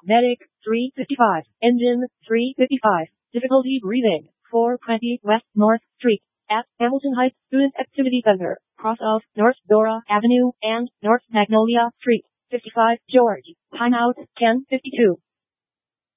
Medic 355. Engine 355. Difficulty breathing 420 West North Street at Hamilton Heights Student Activity Center, cross of North Dora Avenue and North Magnolia Street. 55 George. Timeout 10:52.